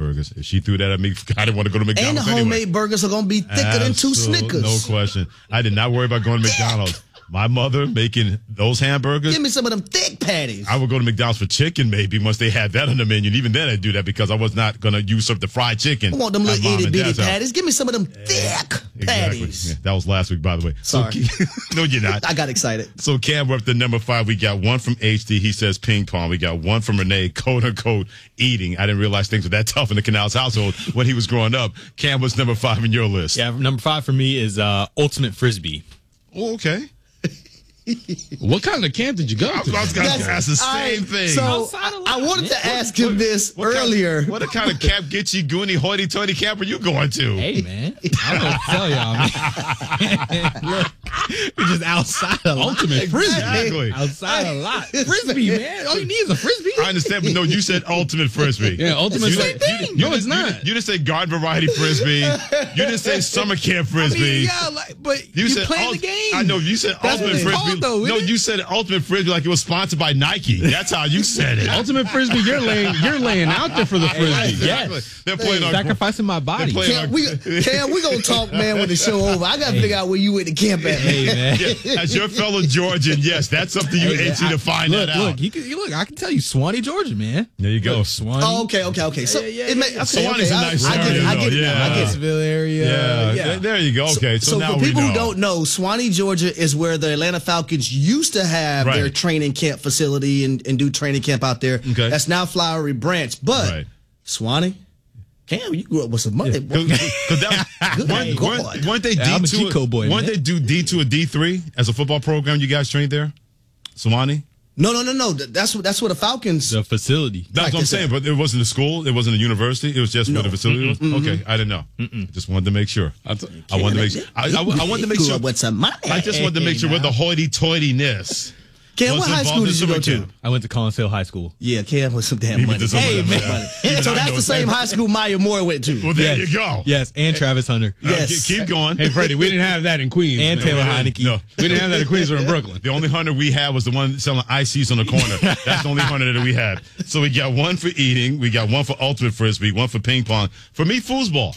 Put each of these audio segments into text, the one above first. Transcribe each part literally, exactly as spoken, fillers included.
hamburgers. If she threw that at me, I didn't want to go to McDonald's. And the homemade anyway. burgers are going to be thicker Absolute, than two Snickers. No question. I did not worry about going to McDonald's. My mother making those hamburgers. Give me some of them thick patties. I would go to McDonald's for chicken maybe once they had that on the menu. And even then I'd do that because I was not going to usurp the fried chicken. I want them little itty bitty patties. Give me some of them thick exactly. patties. Yeah, that was last week, by the way. Sorry. So, no, you're not. I got excited. So Cam, we're up to number five. We got one from H D. He says ping pong. We got one from Renee, quote unquote, eating. I didn't realize things were that tough in the Canals household when he was growing up. Cam, what's number five in your list? Yeah, number five for me is uh, Ultimate Frisbee. Oh, okay. What kind of camp did you go to? I was going to ask the same I, thing. So I, I wanted to ask him this what earlier. Kind of, what kind of camp, Gitchy, Goonie, hoity-toity camp are you going to? Hey, man. I don't know what to tell y'all, man. Look, we're just outside a lot. Ultimate Frisbee. Exactly. Outside a lot. Frisbee, man. All you need is a Frisbee. I understand, but no, you said Ultimate Frisbee. Yeah, Ultimate Frisbee. Frisbee. No, it's not. You, you didn't say Garden Variety Frisbee. You didn't say Summer Camp Frisbee. I mean, yeah, like, but you, you said playing ult- the game. I know, you said That's Ultimate Frisbee. Called, though, no, you said Ultimate Frisbee like it was sponsored by Nike. That's how you said it. Ultimate Frisbee, you're laying you're laying out there for the Frisbee. Exactly. Yes. They're playing hey, sacrificing my body. Cam, we, Cam, we gonna talk, man, when the show over. I gotta hey. figure out where you went to camp at. Hey, man. Yeah, as your fellow Georgian, yes, that's up to you, hey, H D, to find look, that out. Look, you can, you look, I can tell you, Swanee, Georgia, man. There you go, look, Swanee. Oh, okay, okay, okay. So, yeah, yeah, it may, okay, Swanee's okay, a nice I, area, I get it. I get it. Yeah. Now. I get it. Gainesville area. Yeah. yeah. There you go. Okay, so, so, now for we people know. who don't know, Swanee, Georgia is where the Atlanta Falcons used to have right. their training camp facility and, and do training camp out there. Okay. That's now Flowery Branch. But right. Swanee, Cam, you grew up with some money. Because yeah. weren't, weren't, weren't they yeah, D two? Chico boy, weren't man. they do D two or D three as a football program? You guys trained there, Swanee? No, no, no, no. That's what that's what the Falcons. The facility. That's what I'm saying. But it wasn't a school. It wasn't a university. It was just no. where the facility was. Mm-mm. Okay, I didn't know. Mm-mm. Just wanted to make sure. I, t- I wanted to make sure. I, I, I wanted to make sure. What's some money? I just wanted to make sure with the hoity-toityness. Cam, what high school did you go to? I went to Collins Hill High School. Yeah, Cam with some damn money. Hey, man. Money. So that's the same high school Maya Moore went to. Well, there yes. you go. Yes, and Travis Hunter. Yes. Uh, keep going. Hey, Freddie, we didn't have that in Queens. And no, Taylor we Heineke. No. We didn't have that in Queens or in Brooklyn. The only hunter we had was the one selling ices on the corner. That's the only hunter that we had. So we got one for eating. We got one for ultimate frisbee, one for ping pong. For me, foosball.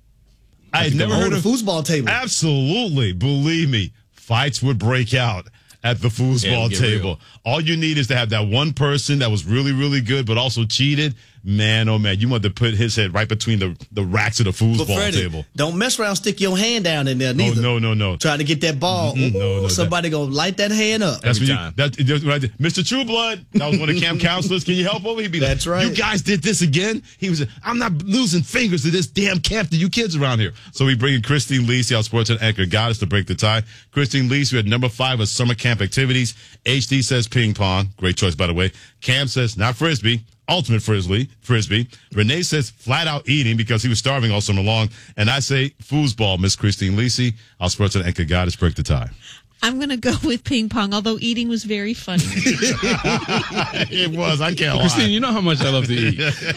I had never heard of foosball table. Absolutely. Believe me, fights would break out at the foosball yeah, table. real. All you need is to have that one person that was really, really good, but also cheated. Man, oh man, you want to put his head right between the, the racks of the foosball Freddie, table. Don't mess around, stick your hand down in there neither. Oh, no, no, no. Try to get that ball. Mm-hmm. Ooh, no, no, somebody that, gonna light that hand up. That's every what time. You, that, that's right there. Mister Trueblood, that was one of the camp counselors. Can you help over? He'd be That's like, right. You guys did this again? He was, I'm not losing fingers to this damn camp to you kids around here. So we bring in Christine Lisi, our sports and anchor, got us to break the tie. Christine Lisi, we had number five of summer camp activities. H D says ping pong. Great choice, by the way. Cam says not frisbee. Ultimate frisbee, frisbee. Renee says flat out eating because he was starving all summer long. And I say foosball, Miss Christine Lisi. Our sports and anchor goddess break the tie. I'm going to go with ping pong, although eating was very funny. It was. I can't lie. Christine, you know how much I love to eat.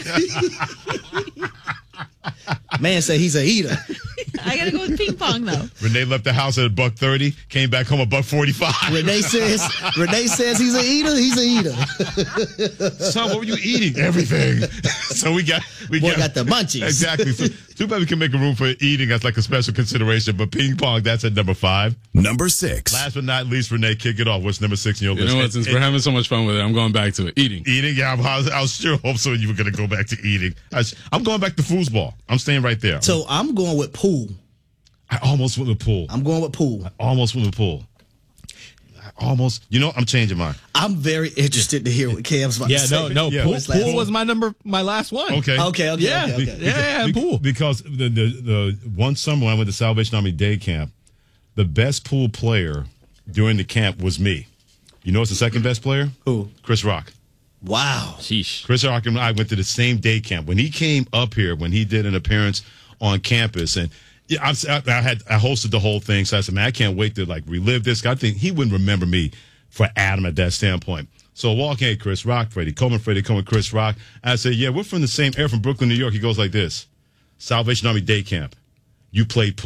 Man say he's a eater. I got to go with ping pong, though. Renee left the house at a buck thirty, came back home a buck forty-five. Renee says Renee says he's a eater. He's a eater. Son, what were you eating? Everything. So we got we Boy got, got the munchies. Exactly. So too bad we can make a room for eating as like a special consideration. But ping pong, that's at number five. Number six. Last but not least, Renee, kick it off. What's number six in your You list? know what? Since And- we're having so much fun with it, I'm going back to it. Eating. Eating, yeah, I was, I was sure hope so you were going to go back to eating. I was, I'm going back to foosball. I'm staying right there. So I'm going with pool. I almost went with pool. I'm going with pool. I almost went with pool. I almost, you know, I'm changing mine. I'm very interested to hear what Cam's about Yeah, to say. no, no. Yeah. Pool, What's last pool one? was my number, my last one. Okay. Okay, okay, Yeah. okay, okay. Be- yeah, Be- pool. Because the, the the one summer when I went to Salvation Army Day Camp, the best pool player during the camp was me. You know what's the second best player? Who? Chris Rock. Wow. Sheesh. Chris Rock and I went to the same day camp. When he came up here, when he did an appearance on campus, and yeah, I, I had I hosted the whole thing, so I said, man, I can't wait to like relive this. I think he wouldn't remember me for Adam at that standpoint. So walking, hey, Chris Rock, Freddie Coleman, Freddie Coleman, Chris Rock. I said, yeah, we're from the same area, from Brooklyn, New York. He goes like this: Salvation Army Day Camp. You played pool.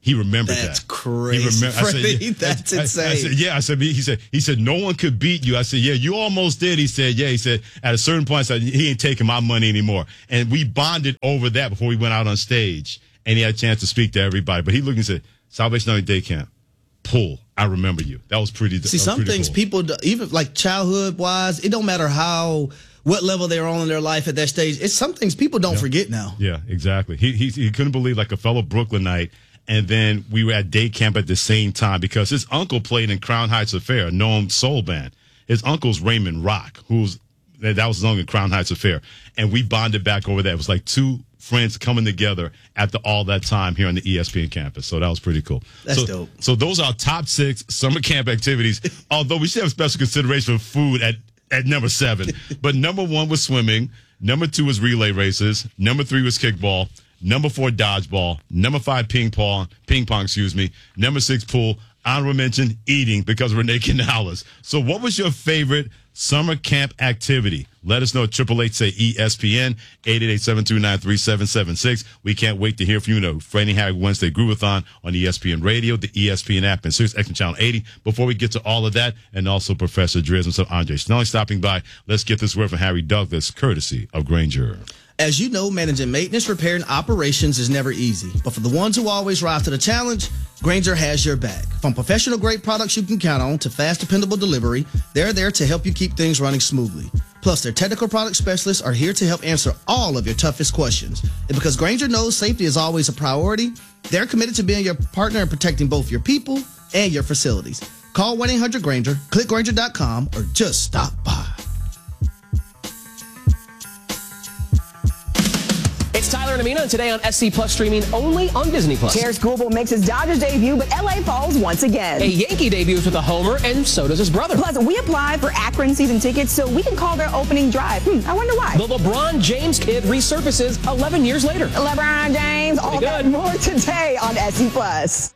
He remembered That's that. crazy, He remem- I said, Freddie. yeah. That's I- I- insane. I said, yeah, I said, he said, he said, no one could beat you. I said, yeah, you almost did. He said, yeah, he said, at a certain point, I said, he ain't taking my money anymore. And we bonded over that before we went out on stage. And he had a chance to speak to everybody. But he looked and said, Salvation Army Day Camp, pull. I remember you. That was pretty. See, was some pretty things cool. people, do, even like childhood wise, it don't matter how, what level they're on in their life at that stage. It's some things people don't Yeah. forget now. Yeah, exactly. He, he he couldn't believe like a fellow Brooklynite. And then we were at day camp at the same time because his uncle played in Crown Heights Affair, a known soul band. His uncle's Raymond Rock, who's that was his uncle in Crown Heights Affair. And we bonded back over that. It was like two friends coming together after all that time here on the E S P N campus. So that was pretty cool. That's so, dope. So those are our top six summer camp activities, although we should have special consideration for food at, at number seven. But number one was swimming. Number two was relay races. Number three was kickball. Number four, dodgeball. Number five, ping pong. Ping pong, excuse me. Number six, pool. Honorable mention, eating, because we're naked Canales. So what was your favorite summer camp activity? Let us know at triple eight say E S P N, eight eight eight, seven two nine, three seven seven six. We can't wait to hear from you. know, Franny Harry Wednesday Groovathon on E S P N Radio, the E S P N app, and Sirius X M Channel eighty. Before we get to all of that, and also Professor Driz and some Andre Snelling stopping by, let's get this word from Harry Douglas, courtesy of Granger. As you know, managing maintenance, repair, and operations is never easy. But for the ones who always rise to the challenge, Granger has your back. From professional-grade products you can count on to fast, dependable delivery, they're there to help you keep things running smoothly. Plus, their technical product specialists are here to help answer all of your toughest questions. And because Granger knows safety is always a priority, they're committed to being your partner in protecting both your people and your facilities. Call one eight hundred Granger, click Granger dot com, or just stop by. It's Tyler and Amina, and today on S C Plus streaming only on Disney Plus. Terrence Google makes his Dodgers debut, but L A falls once again. A Yankee debuts with a homer, and so does his brother. Plus, we applied for Akron season tickets so we can call their opening drive. Hmm, I wonder why. The LeBron James kid resurfaces eleven years later. LeBron James, all that and more today on S C Plus.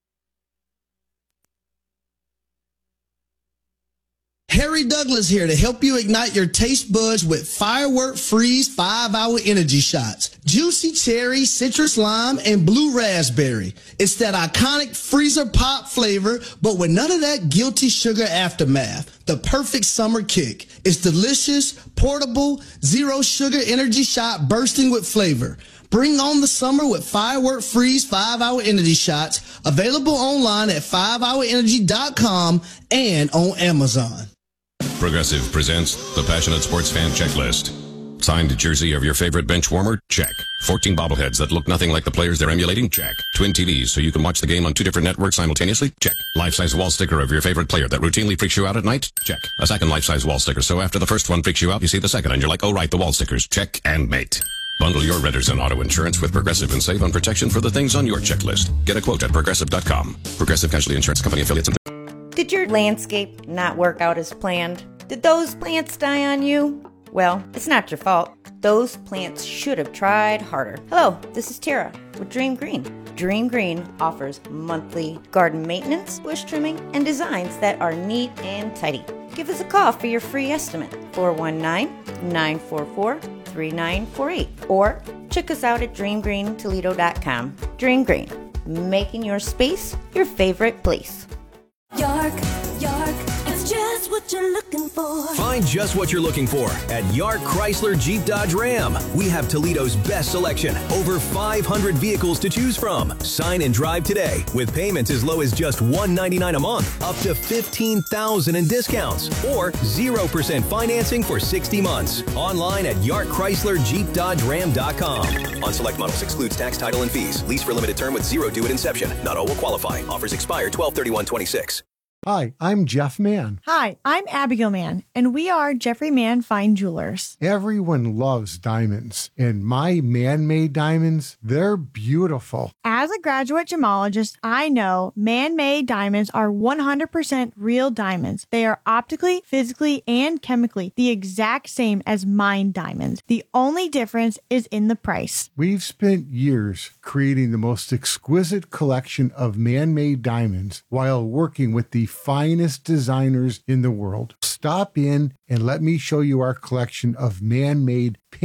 Harry Douglas here to help you ignite your taste buds with Firework Freeze five hour energy shots. Juicy cherry, citrus lime, and blue raspberry. It's that iconic freezer pop flavor, but with none of that guilty sugar aftermath. The perfect summer kick. It's delicious, portable, zero sugar energy shot bursting with flavor. Bring on the summer with Firework Freeze five hour energy shots. Available online at five hour energy dot com and on Amazon. Progressive presents the Passionate Sports Fan Checklist. Signed jersey of your favorite bench warmer? Check. fourteen bobbleheads that look nothing like the players they're emulating? Check. Twin T Vs so you can watch the game on two different networks simultaneously? Check. Life-size wall sticker of your favorite player that routinely freaks you out at night? Check. A second life-size wall sticker so after the first one freaks you out, you see the second and you're like, oh right, the wall stickers. Check and mate. Bundle your renters and auto insurance with Progressive and save on protection for the things on your checklist. Get a quote at progressive dot com. Progressive Casualty Insurance Company affiliates and Did your landscape not work out as planned? Did those plants die on you? Well, it's not your fault. Those plants should have tried harder. Hello, this is Tara with Dream Green. Dream Green offers monthly garden maintenance, bush trimming, and designs that are neat and tidy. Give us a call for your free estimate, four one nine, nine four four, three nine four eight, or check us out at dream green toledo dot com. Dream Green, making your space your favorite place. York, York, it's just what you're looking for. Find just what you're looking for at Yark Chrysler Jeep Dodge Ram. We have Toledo's best selection, over five hundred vehicles to choose from. Sign and drive today with payments as low as just one hundred ninety-nine dollars a month, up to fifteen thousand dollars in discounts, or zero percent financing for sixty months. Online at yark chrysler jeep dodge ram dot com. On select models excludes tax, title, and fees. Lease for limited term with zero due at inception. Not all will qualify. Offers expire twelve thirty-one twenty-six. Hi, I'm Jeff Mann. Hi, I'm Abigail Mann, and we are Jeffrey Mann Fine Jewelers. Everyone loves diamonds, and my man-made diamonds, they're beautiful. As a graduate gemologist, I know man-made diamonds are one hundred percent real diamonds. They are optically, physically, and chemically the exact same as mined diamonds. The only difference is in the price. We've spent years creating the most exquisite collection of man-made diamonds while working with the finest designers in the world. Stop in and let me show you our collection of man-made pink,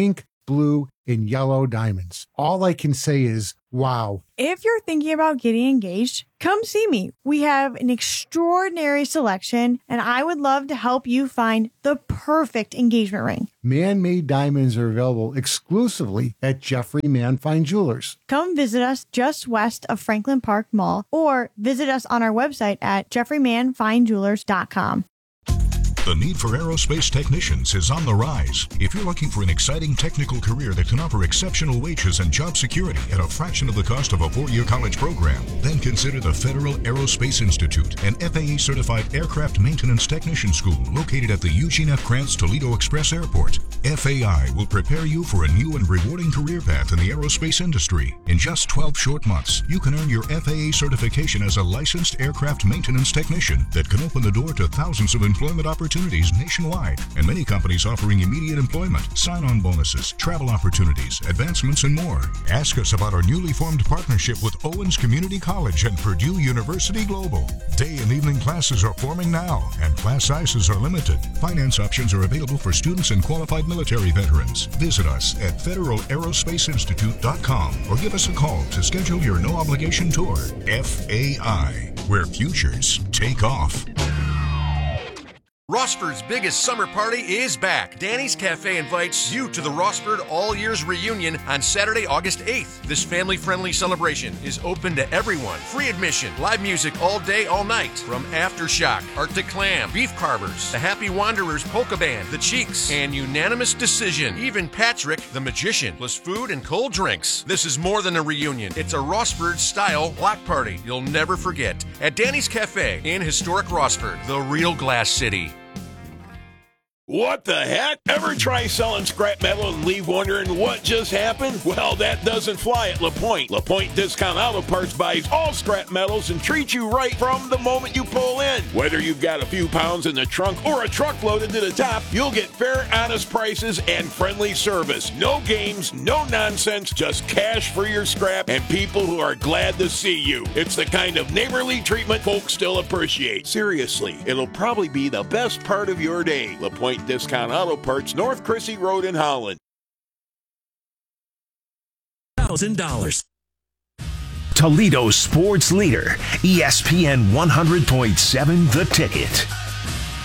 blue, and yellow diamonds. All I can say is, wow. If you're thinking about getting engaged, come see me. We have an extraordinary selection, and I would love to help you find the perfect engagement ring. Man-made diamonds are available exclusively at Jeffrey Man Fine Jewelers. Come visit us just west of Franklin Park Mall or visit us on our website at jeffrey man fine jewelers dot com. The need for aerospace technicians is on the rise. If you're looking for an exciting technical career that can offer exceptional wages and job security at a fraction of the cost of a four-year college program, then consider the Federal Aerospace Institute, an F A A-certified aircraft maintenance technician school located at the Eugene F. Krantz Toledo Express Airport. F A I will prepare you for a new and rewarding career path in the aerospace industry. In just twelve short months, you can earn your F A A certification as a licensed aircraft maintenance technician that can open the door to thousands of employment opportunities nationwide, and many companies offering immediate employment, sign-on bonuses, travel opportunities, advancements, and more. Ask us about our newly formed partnership with Owens Community College and Purdue University Global. Day and evening classes are forming now, and class sizes are limited. Finance options are available for students and qualified military veterans. Visit us at federal aerospace institute dot com or give us a call to schedule your no-obligation tour. F A I, where futures take off. Rossford's biggest summer party is back. Danny's Cafe invites you to the Rossford All Years Reunion on Saturday, August eighth. This family-friendly celebration is open to everyone. Free admission, live music all day, all night. From Aftershock, Arctic Clam, Beef Carvers, the Happy Wanderers Polka Band, The Cheeks, and Unanimous Decision. Even Patrick, the Magician, plus food and cold drinks. This is more than a reunion. It's a Rossford-style block party you'll never forget. At Danny's Cafe in historic Rossford, the real Glass City. What the heck? Ever try selling scrap metal and leave wondering what just happened? Well, that doesn't fly at LaPointe. LaPointe Discount Auto Parts buys all scrap metals and treats you right from the moment you pull in. Whether you've got a few pounds in the trunk or a truck loaded to the top, you'll get fair, honest prices and friendly service. No games, no nonsense, just cash for your scrap and people who are glad to see you. It's the kind of neighborly treatment folks still appreciate. Seriously, it'll probably be the best part of your day. LaPointe Discount Auto Parts, North Chrissy Road in Holland. one thousand dollars. Toledo's sports leader, E S P N one hundred point seven The Ticket.